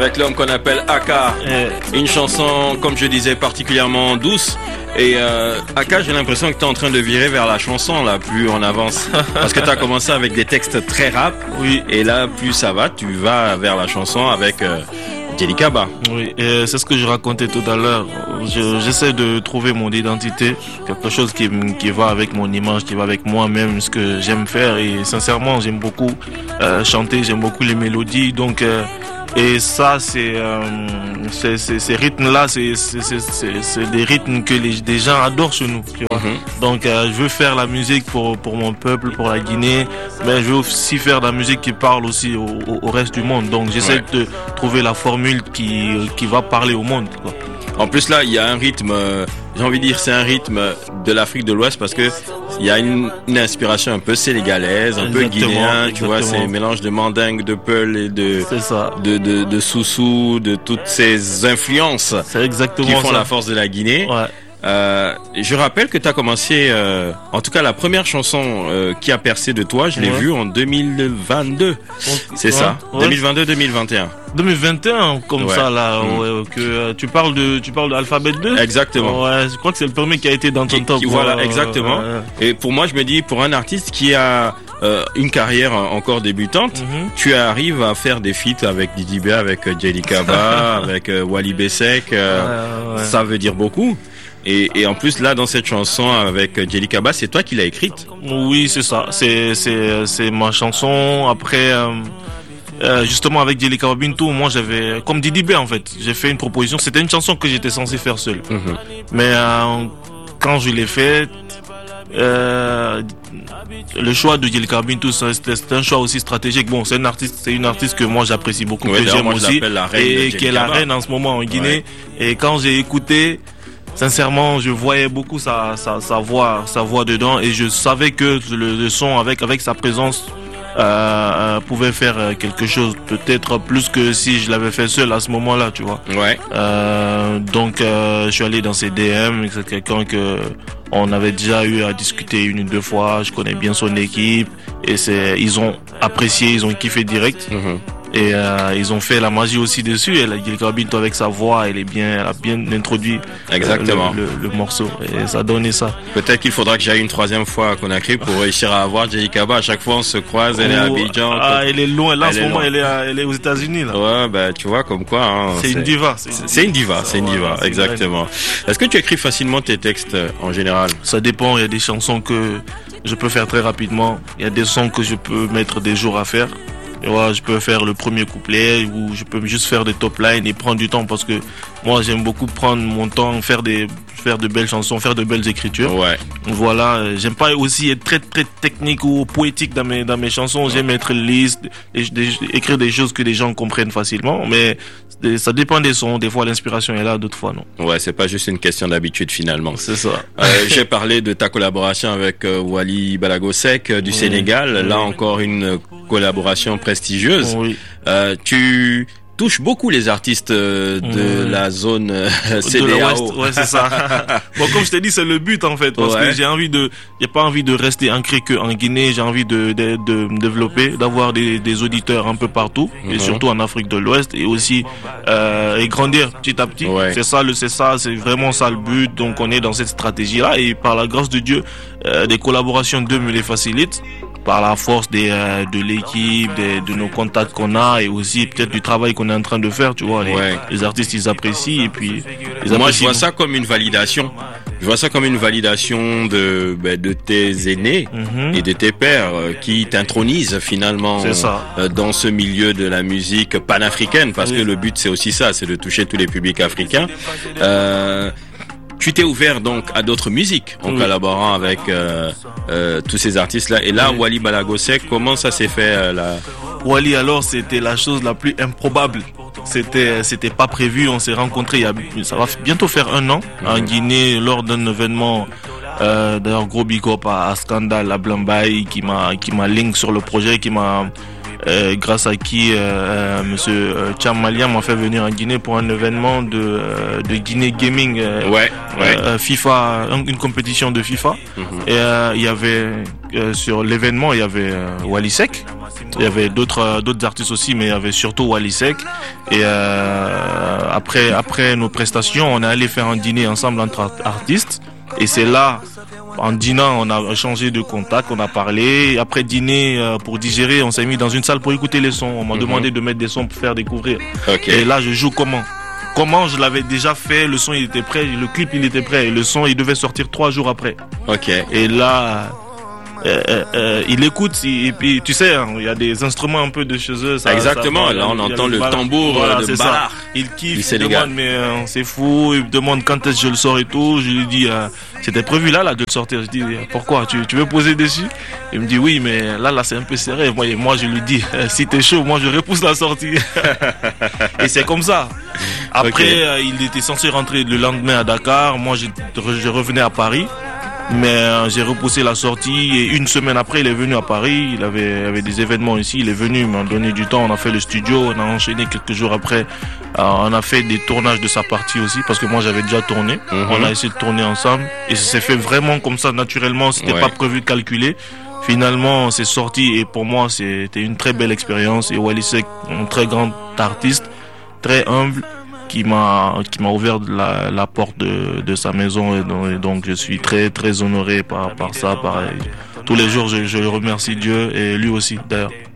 avec l'homme qu'on appelle Aka. Une chanson, comme je disais, particulièrement douce. Et Aka, j'ai l'impression que tu es en train de virer vers la chanson là, plus on avance. Parce que tu as commencé avec des textes très rap. Oui. Et là, plus ça va, tu vas vers la chanson avec Djely Kaba. Oui, et c'est ce que je racontais tout à l'heure. J'essaie de trouver mon identité, quelque chose qui va avec mon image, qui va avec moi-même, ce que j'aime faire. Et sincèrement, j'aime beaucoup chanter, j'aime beaucoup les mélodies. Donc, et ça, ces rythmes-là, c'est des rythmes que des gens adorent chez nous. Tu vois. Donc, je veux faire la musique pour mon peuple, pour la Guinée, mais je veux aussi faire de la musique qui parle aussi au reste du monde. Donc, j'essaie de trouver la formule qui va parler au monde, quoi. En plus là, il y a un rythme, j'ai envie de dire, c'est un rythme de l'Afrique de l'Ouest parce que il y a une inspiration un peu sénégalaise, un peu guinéen, tu vois, c'est un mélange de mandingue, de peul et de soussou, de toutes ces influences qui font la force de la Guinée. Ouais. Je rappelle que tu as commencé, en tout cas la première chanson qui a percé de toi, je l'ai vue en 2022. C'est ça, 2022-2021. 2021 comme ça là, que tu parles de Alphabet 2. Exactement. Ouais, je crois que c'est le premier qui a été dans ton top. Voilà, exactement. Et pour moi, je me dis, pour un artiste qui a une carrière encore débutante, tu arrives à faire des feats avec Didi B, avec Djely Kaba, avec Wally Bessek, ça veut dire beaucoup. Et en plus là dans cette chanson avec Djely Kaba, c'est toi qui l'as écrite. Oui, c'est ça. C'est ma chanson. Après justement avec Djely Kaba Bintou, moi j'avais comme Didi B en fait, j'ai fait une proposition. C'était une chanson que j'étais censé faire seul. Mais quand je l'ai faite, le choix de Djely Kaba Bintou, c'était un choix aussi stratégique. Bon, c'est une artiste que moi j'apprécie beaucoup, que j'aime aussi, et qui est la reine en ce moment en Guinée. Et quand j'ai écouté, sincèrement, je voyais beaucoup sa voix dedans, et je savais que le son avec sa présence pouvait faire quelque chose, peut-être plus que si je l'avais fait seul à ce moment-là, tu vois. Ouais. Donc je suis allé dans ses DM, c'est quelqu'un que on avait déjà eu à discuter une ou deux fois, je connais bien son équipe, et ils ont apprécié, ils ont kiffé direct. Et ils ont fait la magie aussi dessus. Et Djely Kaba Bintou avec sa voix, elle a bien introduit le morceau, et ça a donné ça. Peut-être qu'il faudra que j'aille une troisième fois à Conakry pour réussir à avoir Djely Kaba. À chaque fois on se croise, elle est à Abidjan. Elle est loin, là en ce moment elle est aux États-Unis là. Ouais, bah tu vois comme quoi. Hein, c'est une diva. C'est une diva, exactement. Est-ce que tu écris facilement tes textes en général? Ça dépend. Il y a des chansons que je peux faire très rapidement. Il y a des sons que je peux mettre des jours à faire. Et voilà, je peux faire le premier couplet, ou je peux juste faire des top lines et prendre du temps, parce que moi j'aime beaucoup prendre mon temps, faire de belles chansons, faire de belles écritures. Ouais. Voilà, j'aime pas aussi être très très technique ou poétique dans mes chansons. J'aime être lisse, écrire des choses que les gens comprennent facilement, mais ça dépend des sons. Des fois l'inspiration est là, d'autres fois non. Ouais, c'est pas juste une question d'habitude finalement. C'est ça. J'ai parlé de ta collaboration avec Wally Balago Seck du Sénégal. Là encore une collaboration prestigieuse. Oui. Tu touches beaucoup les artistes de la zone CEDEAO. De l'Ouest, ouais, c'est ça. Bon, comme je t'ai dit, c'est le but en fait, parce que j'ai pas envie de rester ancré que en Guinée. J'ai envie de me développer, d'avoir des auditeurs un peu partout, et surtout en Afrique de l'Ouest, et aussi et grandir petit à petit. Ouais. C'est vraiment ça le but. Donc on est dans cette stratégie là, et par la grâce de Dieu, des collaborations d'eux me les facilitent, par la force de l'équipe, de nos contacts qu'on a, et aussi peut-être du travail qu'on est en train de faire, tu vois. Les artistes, ils apprécient, et puis moi je vois ça comme une validation. Je vois ça comme une validation de tes aînés et de tes pères qui t'intronisent finalement dans ce milieu de la musique panafricaine, parce que le but c'est aussi ça, c'est de toucher tous les publics africains. Tu t'es ouvert donc à d'autres musiques en collaborant avec tous ces artistes-là. Et là, Wally Balago Seck, comment ça s'est fait là? Wally, alors, c'était la chose la plus improbable. C'était pas prévu. On s'est rencontrés ça va bientôt faire 1 an en Guinée, lors d'un événement. D'ailleurs, gros big up à Scandal, à Blambaye, qui m'a link sur le projet, grâce à qui monsieur Cham Malia m'a fait venir en Guinée pour un événement de Guinée Gaming, FIFA, une compétition de FIFA. Et il y avait sur l'événement, il y avait Wally Seck, Il y avait d'autres artistes aussi, mais il y avait surtout Wally Seck. Et après nos prestations, on est allé faire un dîner ensemble entre artistes. Et c'est là, en dînant, on a échangé de contacts, on a parlé. Après dîner, pour digérer, on s'est mis dans une salle pour écouter les sons. On m'a demandé de mettre des sons pour faire découvrir. Et là, je joue comment je l'avais déjà fait, le son il était prêt, le clip il était prêt, et le son il devait sortir 3 jours après. Et là, il écoute, et puis tu sais, il y a des instruments un peu de chez eux. Exactement, là on entend le tambour de Ballard. Il kiffe, il demande mais c'est fou, il me demande quand est-ce que je le sors et tout. Je lui dis c'était prévu là de le sortir. Je dis pourquoi, tu veux poser dessus? Il me dit oui, mais là c'est un peu serré. Moi je lui dis si t'es chaud, moi je repousse la sortie. Et c'est comme ça. Après il était censé rentrer le lendemain à Dakar, moi je revenais à Paris. Mais j'ai repoussé la sortie et une semaine après il est venu à Paris, il avait des événements ici, il est venu, il m'a donné du temps, on a fait le studio, on a enchaîné quelques jours après, on a fait des tournages de sa partie aussi parce que moi j'avais déjà tourné, on a essayé de tourner ensemble et ça s'est fait vraiment comme ça naturellement, c'était pas prévu, calculé. Finalement c'est sorti et pour moi c'était une très belle expérience et Wally Seck, un très grand artiste, très humble, qui m'a ouvert la porte de sa maison et donc je suis très très honoré par ça. Tous les jours je remercie Dieu et lui aussi d'ailleurs.